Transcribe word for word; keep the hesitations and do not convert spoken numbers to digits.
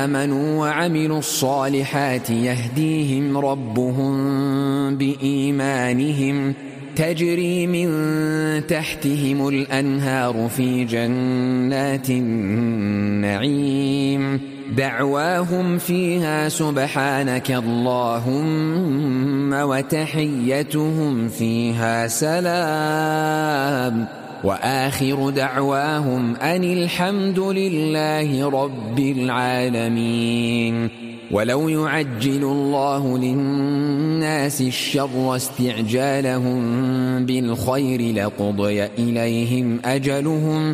آمنوا وعملوا الصالحات يهديهم ربهم بإيمانهم تجري من تحتهم الأنهار في جنات النعيم دعواهم فيها سبحانك اللهم وتحيتهم فيها سلام وآخر دعواهم أن الحمد لله رب العالمين. ولو يعجل الله للناس الشر استعجالهم بالخير لقضي إليهم أجلهم